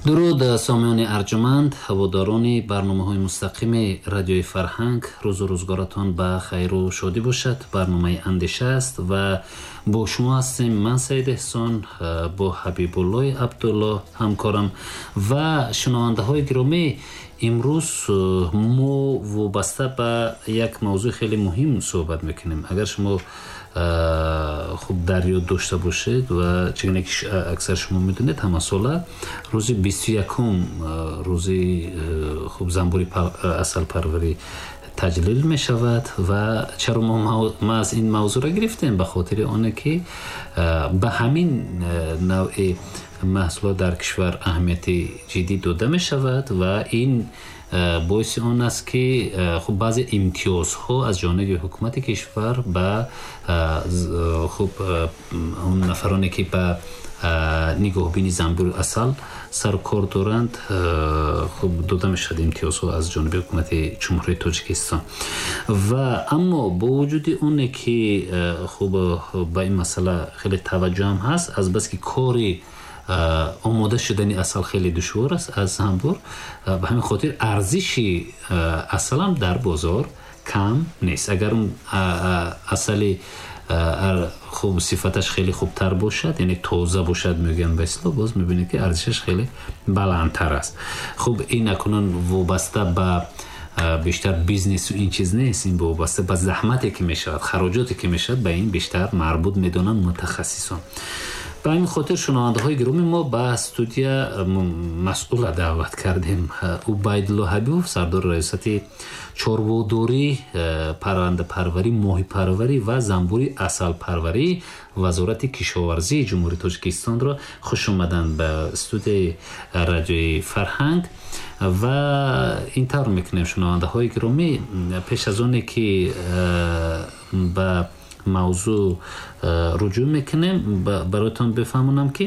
дуруд сомиёни арҷуманд, ҳаводарони барномаҳои мустақими радиои Фарҳанг, рӯзу рӯзгоратон ба хайру шодӣ бошад. барномаи андеша аст ва бо шумо ҳастем. ман Саид Эҳсон бо Ҳабибуллои Абдулло ҳамкорам ва шунавандаҳои гиромӣ, имрӯз мо вобаста ба як мавзӯи хеле муҳим суҳбат мекунем. агар шумо хуб дар ёд дошта бошед ва чӣ гуна ки аксар шумо медонед, ҳамасола рӯзи 21 рӯзи хуб занбури асалпарварӣ таҷлил мешавад. ва чаро мо аз ин мавзӯъро гирифтем? ба хотири оне ки ба ҳамин навъи маҳсулот дар кишвар аҳамияти ҷиддӣ дода мешавад ва ин боиси он аст ки хуб баъзе имтиёзҳо аз ҷониби ҳукумати кишвар ба хуб он нафароне ки ба нигоҳбини занбури асал сару кор доранд, хуб дода мешавад имтиёзҳо аз ҷониби ҳукумати ҷумҳурии Тоҷикистон. ва аммо бо вуҷуди оне ки хуб ба ин масъала хеле таваҷҷӯҳ ҳам ҳаст, азбаски кори омода шудани асал хеле душвор аст аз занбур, ба ҳамин хотир арзиши асалам дар бозор кам нест. агар он асали хуб сифаташ хеле хубтар бошад, яъне тоза бошад, мегӯям ба исло, боз мебинед ки арзишаш хеле баландтар аст. хуб ин акунун вобаста ба бештар бизнесу ин чиз нест, ин вобаста ба заҳмате ки мешавад, хароҷоте ки мешавад, ба ин бештар марбут медонанд мутахассисон. ба ҳамин хотир шунавандаҳои гиромӣ, мо ба студия масъула даъват кардем. Убайдулло Ҳабибов, сардори раёсати чорводорӣ, паррандапарварӣ, моҳипарварӣ ва занбури асалпарварӣ, вазорати кишоварзии ҷумҳурии Тоҷикистонро хуш омаданд ба студияи радиои Фарҳанг. ва ин тавр мекунем, шунавандаҳои гиромӣ, пеш аз оне ки ба мавзӯъ руҷӯъ мекунем, бароятон бифаҳмонам ки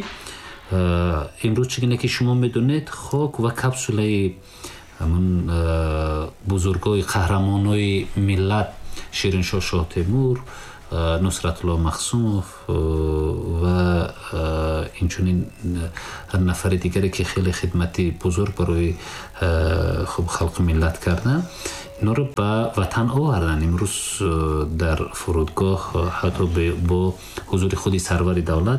имрӯз чӣ гуна ки шумо медонед, хок ва капсулаи ҳамон бузургои қаҳрамонои миллат Шириншоҳ Шоҳтемур, Нусратулло Махсумов ва инчунин нафари дигаре ки хеле хидмати бузург барои хуб халқи миллат карданд, инҳоро ба ватан оварданд. имрӯз дар фурудгоҳ ҳатто бо ҳузури худи сарвари давлат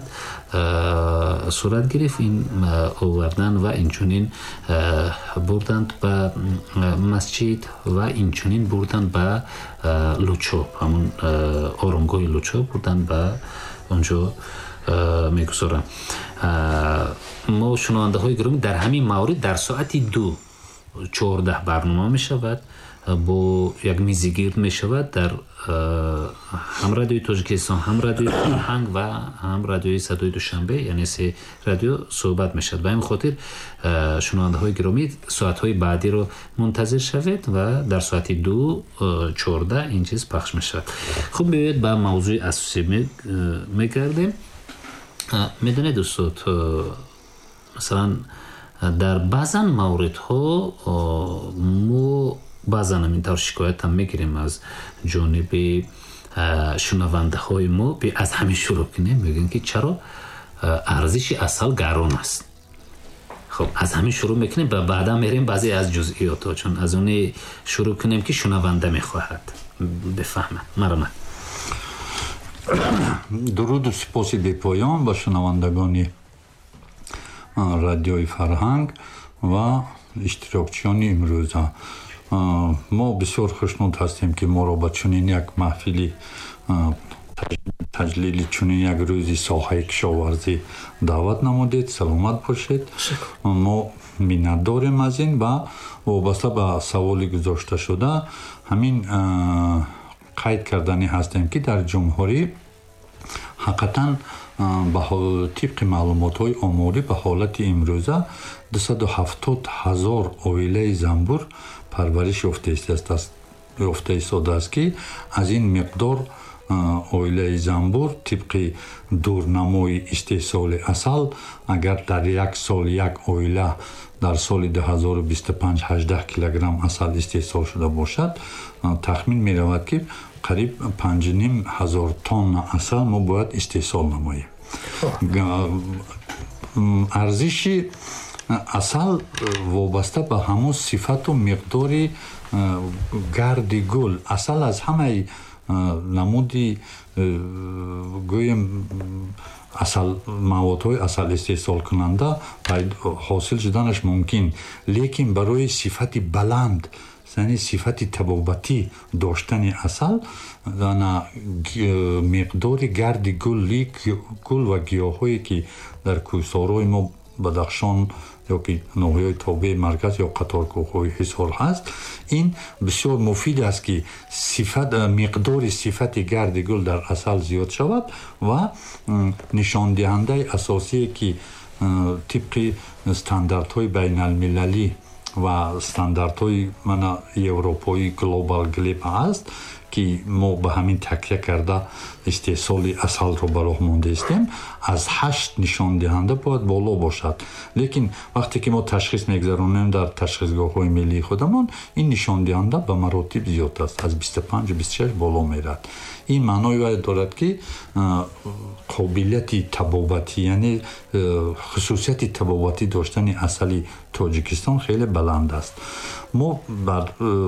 сурат гирифт. ин оварданд ва инчунин бурданд ба масҷид ва инчунин бурданд ба Лучоб, ҳамон оромгоҳи Лучоб бурданд ба онҷо мегузоранд. мо шунавандаҳои гиромӣ, дар ҳамин маврид дар соати 2:14 барнома мешавад, бо як мизи гирд мешавад дар ҳам радиои Тоҷикистон, ҳам радиои Фарҳанг ва ҳам радиои Садои Душанбе, яъне се радио суҳбат мешавад. ба ҳамин хотир шунавандаҳои гиромӣ, соатҳои баъдиро мунтазир шавед ва дар соати 2:14 ин чиз пахш мешавад. хуб, биёед ба мавзӯи асосӣ мегардем. медонед устод, масалан дар баъзан мавридҳо мо баъзан ин тавр шикоятам мегирем аз ҷониби шунавандаҳои мо. аз ҳамин шурӯъ кунем, мегӯем ки чаро арзиши асал гарон аст. хуб, аз ҳамин шурӯъ мекунем, баъдан мерем баъзе аз ҷузъиётҳо, чун аз оне шурӯъ кунем ки шунаванда мехоҳад бифаҳмад. марамат. дуруду сипоси бепоён ба шунавандагони радиои Фарҳанг ва иштирокчиёни имрӯза. мо бисёр хушнуд ҳастем ки моро ба чунин як маҳфили таҷлили чунин як рӯзи соҳаи кишоварзӣ даъват намудед. саломат бошед. мо миннатдорем аз ин. ва вобаста ба саволи гузошта шуда, ҳамин қайд кардани ҳастем ки дар ҷумҳурӣ ҳақиқатан тибқи маълумотҳои оморӣ ба ҳолати имрӯза 270 000 оилаи занбур парвариш ёфта истодааст ки аз ин миқдор оилаи занбур тибқи дурнамои истеҳсоли асал, агар дар як сол як оила дар соли 2025 18 килограмм асал истеҳсол шуда бошад, тахмин меравад ки қариб 5500 тонна асал мо бояд истеҳсол намоем. арзиши асал вобаста ба ҳамон сифату миқдори гарди гул. асал аз ҳамаи намуди гӯем асал маводҳои асал истеҳсол кунанда ҳосил шуданаш мумкин, лекин барои сифати баланд, яъне сифати табобатӣ доштани асал миқдори гарди гул ва гиёҳҳое ки дар кӯҳсорои мо Бадахшон ё ки ноҳияи тобеи марказ ё қаторкӯҳҳои Ҳисор ҳаст, ин бисёр муфид аст ки миқдори сифати гарди гул дар асал зиёд шавад ва нишондиҳандаи асосие ки тибқи стандартҳои байналмилалӣ ва стандартҳои европои глобал глеб ҳаст ки мо ба ҳамин такя карда истеҳсоли асалро ба роҳ мондаистем, аз 8 нишондиҳанда бояд боло бошад. Лекин вақте ки мо ташхис мегзаронем дар ташхисгоҳҳои миллии худамон, ин нишондиҳанда ба маротиб зиёд аст, аз 25-26 боло мерад. ин маънои вай дорад ки қобилияти табобатӣ, яъне хусусияти табобатӣ доштани асали Тоҷикистон хеле баланд аст. мо бар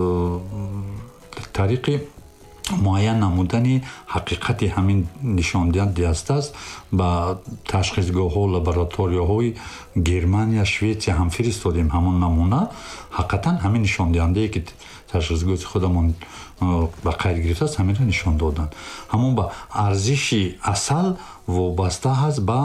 тариқи муайян намудани ҳақиқати ҳамин нишондиҳанда аст ба ташхисгоҳҳо, лабораторияҳои Германия, Шветсия ҳам фиристодем ҳамон намуна. ҳақиқатан ҳамин нишондиҳандаe ки ташхисгоҳи худамон ба қайд гирифтааст, ҳаминро нишон доданд. ҳамон ба арзиши асал вобаста ҳаст ба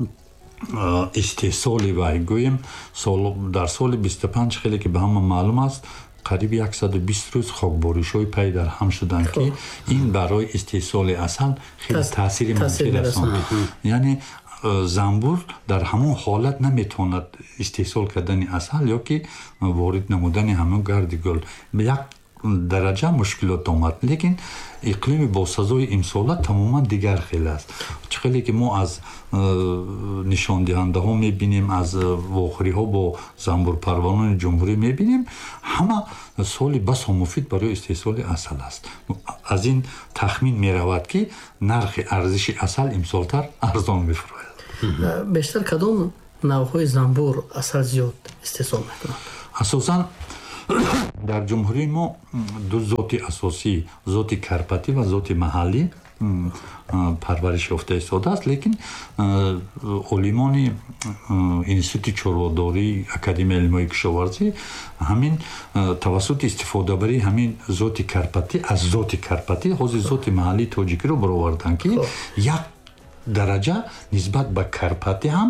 истеҳсоли вай. гӯем дар соли 25 хеле ки ба ҳама маълум аст, қариби 120 рӯз хокборишҳои пай дар ҳам шуданд ки ин барои истеҳсоли асал хеле таъсири мунфи расонд. яъне занбур дар ҳамон ҳолат наметавонад истеҳсол кардани асал ё ки ворид намудани ҳамон гарди гул. як дараҷа мушкилот омад, лекин иқлими босазои имсола тамоман дигар хеле аст. хеле ки мо аз нишондиҳандаҳо мебинем, аз вохӯриҳо бо занбурпарварони ҷумҳурӣ мебинем, ҳама соли басо муфид барои истеҳсоли асал аст. аз ин тахмин меравад ки нархи арзиши асал имсолтар арзон мефурояд. бештар кадом навъҳои занбур асал зиёд истеҳсол мекунад? асосан дар ҷумҳурии мо ду зоти асосӣ, зоти карпатӣ ва зоти маҳаллӣ парвариш ёфта истодааст, лекин олимони институти чорводорӣ, академияи илмҳои кишоварзӣ ҳамин тавассути истифодабарии ҳамин зоти карпатӣ аз зоти карпатӣ ҳозир зоти маҳаллии тоҷикиро бароварданд ки як дараҷа нисбат ба карпатӣ ҳам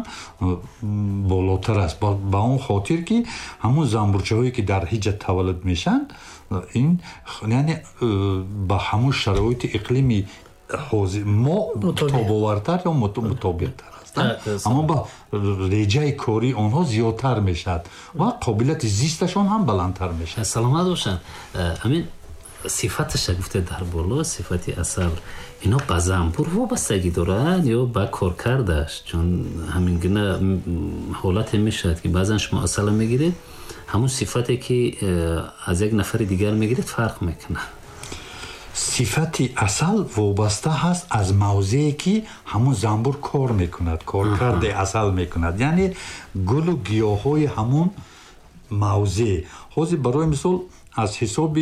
болотар аст, ба он хотир ки ҳамон занбурчаҳое ки дар ҳиҷа таваллуд мешанд, ин яъне ба ҳамон шароити иқлими ҳозир мо тобовартар ё мутобиқтар ҳастанд, аммо ба реҷаи кории онҳо зиёдтар мешавад ва қобилияти зисташон ҳам баландтар мешавад. саломат бошанд. амин сифаташа гуфте дар боло, сифати асал ино ба занбур вобастагӣ дорад ё ба коркардаш? чун ҳамин гуна ҳолате мешавад ки баъзан шумо асала мегиред, ҳамун сифате ки аз як нафари дигар мегиред фарқ мекунад. сифати асал вобаста ҳаст аз мавзее ки ҳамун занбур кор мекунад, коркарди асал мекунад, яъне гулу гиёҳҳои ҳамун мавзеъ. ҳозир барои мисол аз ҳисоби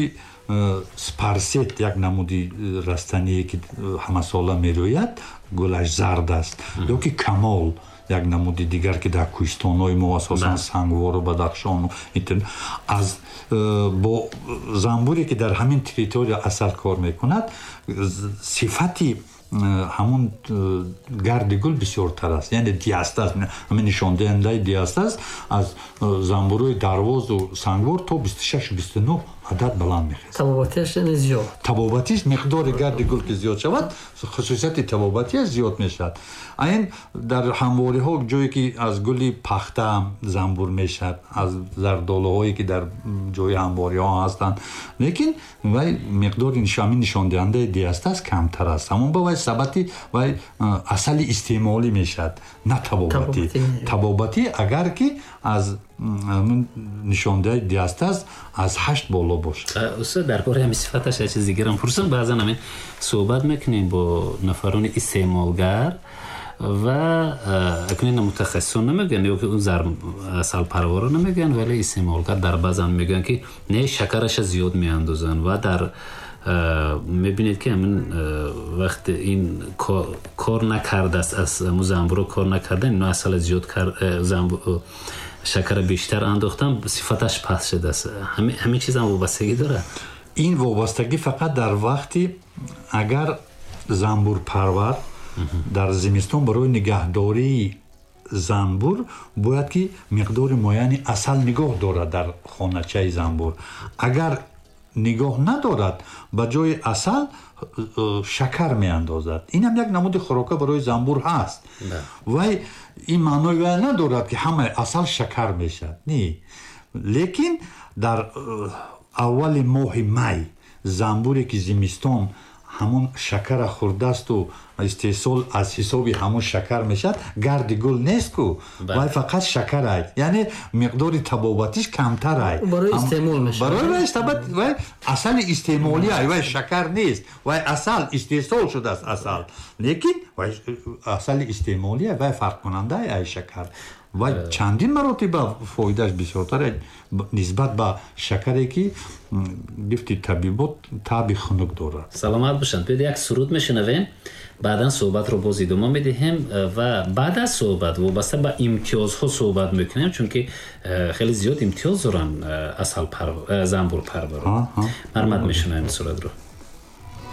спарсет, як намуди растание ки ҳамасола мерӯяд, гулаш зард аст, ё ки камол, як намуди дигар ки дар кӯҳистонои мо асосан Сангвору, Бадахшону аз бо занбуре ки дар ҳамин территория асал кор мекунад, сифати ҳамун гарди гул бисёртар аст, яъне диаста аст. ҳамин нишондиҳандаи диаста аст, аз занбурҳои дарвозу Сангвор то 26-29 адад баланд мехезад. табобатиаш яъне зиёд. табобатиш миқдори гарди гул ки зиёд шавад, хусусияти табобатиаш зиёд мешавад. айн дар ҳамвориҳо ҷое ки аз гули пахта занбур мешавад, аз зардолаҳое ки дар ҷои ҳамвориҳо ҳастанд, лекин вай миқдори ҳамин нишондиҳандаи диастас камтар аст. ҳамон ба вай сабати вай асали истеъмолӣ мешавад, на табобатӣ. табобатӣ агар ки аз нишондиҳаи диастас аз 8 боло бошад. устод дар бораи ҳамин сифаташ чизи дигирам пурсам. баъзан ҳамин суҳбат мекунем бо нафарони истеъмолгар ва акунин мутахассисон намегӯянд ёки он асалпарвора намегӯянд, вале истеъмолгар дар баъзан мегӯянд ки не шакараша зиёд меандозанд ва дар мебинед ки ҳамин вақте ин кор накардааст аз замбуро кор накарда ино асали зиёд шакара бештар андохтан сифаташ паст шудааст. ҳамин чиз ҳам вобастагӣ дорад. ин вобастагӣ фақат дар вақти агар замбурпарвар дар зимистон барои нигаҳдории замбур бояд ки миқдори муайяни асал нигоҳ дорад дар хоначаи замбур. агар нигоҳ надорад ба ҷои асал шакар меандозад. ин ҳам як намуди хӯрока барои замбур ҳаст. вай ин маънои вай надорад ки ҳамаи асал шакар мешавад. не, лекин дар аввали моҳи май замбуре ки зимистон ҳамон шакара хӯрдасту истеҳсол аз ҳисоби ҳамон шакар мешавад, гарди гул нест ку, вай фақат шакарай, яъне миқдори табобатиш камтарай. барои истеъмол мешавад. барои вай асали истеъмолия, вай шакар нест, вай асал истеҳсол шудааст асал, лекин вай асали истеъмолия, вай фарқкунандаи ай шакар. вай чандин маротиба фоидааш бисёртар нисбат ба шакаре ки гифти табибот таби хунук дорад. саломат бошанд. биёед як суруд мешунавем, баъдан суҳбатро боз идома медиҳем ва баъд аз суҳбат вобаста ба имтиёзҳо суҳбат мекунем, чунки хеле зиёд имтиёз доранд замбурпарварон. марҳамат мешунавем суратро.